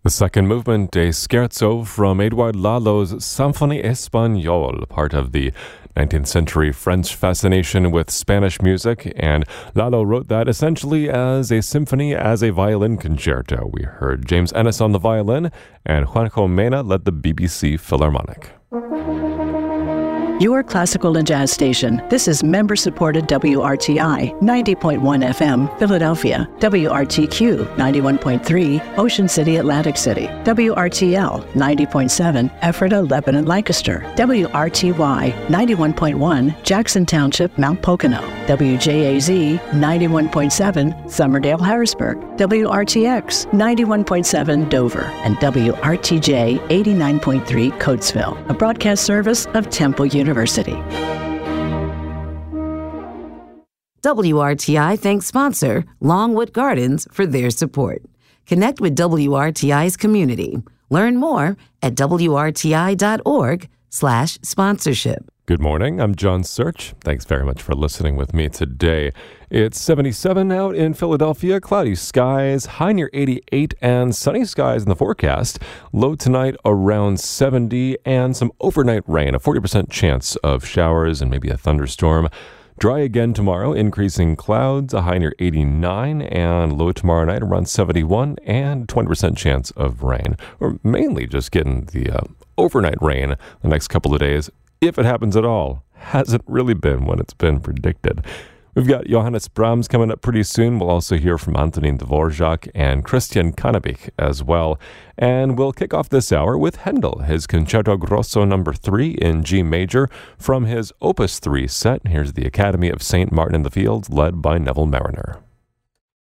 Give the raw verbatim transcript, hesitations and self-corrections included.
The second movement, a scherzo from Edouard Lalo's Symphonie Espagnole, part of the nineteenth century French fascination with Spanish music, and Lalo wrote that essentially as a symphony, as a violin concerto. We heard James Ennis on the violin, and Juanjo Mena led the B B C Philharmonic. Your classical and jazz station. This is member-supported W R T I, ninety point one F M, Philadelphia. W R T Q, ninety-one point three, Ocean City, Atlantic City. W R T L, ninety point seven, Ephrata, Lebanon, Lancaster. W R T Y, ninety-one point one, Jackson Township, Mount Pocono. W J A Z, ninety-one point seven, Summerdale, Harrisburg. W R T X, ninety-one point seven, Dover. And W R T J, eighty-nine point three, Coatesville. A broadcast service of Temple University. University. W R T I thanks sponsor Longwood Gardens for their support. Connect with W R T I's community. Learn more at W R T I dot org slash sponsorship. Good morning, I'm John Search. Thanks very much for listening with me today. It's seventy-seven out in Philadelphia, cloudy skies, high near eighty-eight, and sunny skies in the forecast. Low tonight around seventy, and some overnight rain, a forty percent chance of showers and maybe a thunderstorm. Dry again tomorrow, increasing clouds, a high near eighty-nine, and low tomorrow night around seventy-one, and twenty percent chance of rain. Or mainly just getting the uh, overnight rain the next couple of days. If it happens at all, hasn't really been when it's been predicted. We've got Johannes Brahms coming up pretty soon. We'll also hear from Antonin Dvorak and Christian Kanabik as well. And we'll kick off this hour with Handel, his Concerto Grosso number three in G major from his Opus three set. Here's the Academy of Saint Martin in the Fields, led by Neville Mariner.